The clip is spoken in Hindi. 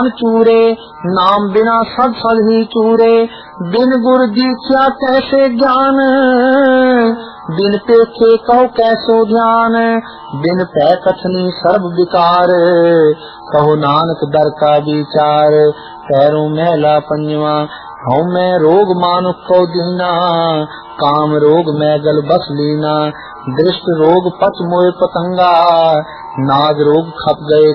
चूरे नाम बिना सब फल ही चूरे, बिन गुर दीक्षा कैसे ज्ञान, बिन पेखे कहो कैसो ध्यान, बिन पै कथनी सर्व विकार, कहो नानक दर का विचार। पैरों मैला पंजवा हूँ मैं रोग मानुख को दीना, काम रोग मैं गल बस लीना, दृष्ट रोग पच मोय पतंगा, नाग रोग खप गए